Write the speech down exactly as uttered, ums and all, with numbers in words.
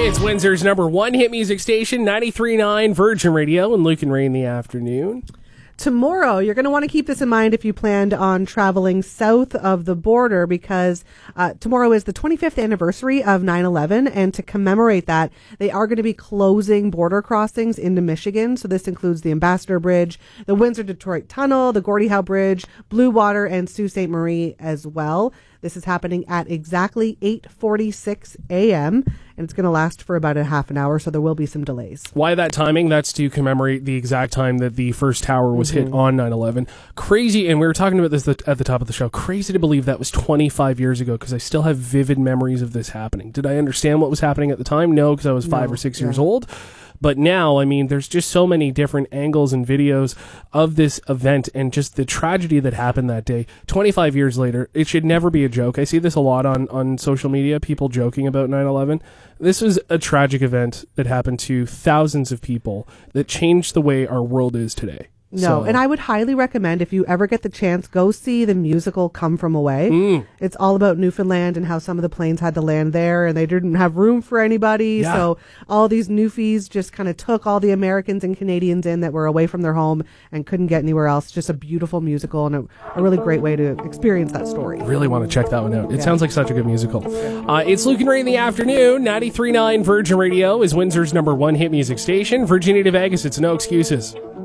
It's Windsor's number one hit music station, ninety-three point nine Virgin Radio, and Luke and Ray in the afternoon. Tomorrow, you're going to want to keep this in mind if you planned on traveling south of the border, because uh, tomorrow is the twenty-fifth anniversary of nine eleven, and to commemorate that, they are going to be closing border crossings into Michigan. So this includes the Ambassador Bridge, the Windsor-Detroit Tunnel, the Gordie Howe Bridge, Blue Water, and Sault Ste. Marie as well. This is happening at exactly eight forty-six a.m., and it's going to last for about a half an hour, so there will be some delays. Why that timing? That's to commemorate the exact time that the first tower was mm-hmm. hit on nine eleven. Crazy, and we were talking about this at the top of the show, crazy to believe that was twenty-five years ago, because I still have vivid memories of this happening. Did I understand what was happening at the time? No, because I was five no, or six yeah. years old. But now, I mean, there's just so many different angles and videos of this event and just the tragedy that happened that day. twenty-five years later, it should never be a joke. I see this a lot on, on social media, people joking about nine eleven. This was a tragic event that happened to thousands of people that changed the way our world is today. No, so. And I would highly recommend, if you ever get the chance, go see the musical Come From Away. Mm. It's all about Newfoundland and how some of the planes had to land there and they didn't have room for anybody. Yeah. So all these Newfies just kind of took all the Americans and Canadians in that were away from their home and couldn't get anywhere else. Just a beautiful musical and a, a really great way to experience that story. Really want to check that one out. It yeah. sounds like such a good musical. Uh, it's Luke and Ray in the afternoon. ninety-three point nine Virgin Radio is Windsor's number one hit music station. Virginia to Vegas, it's no excuses.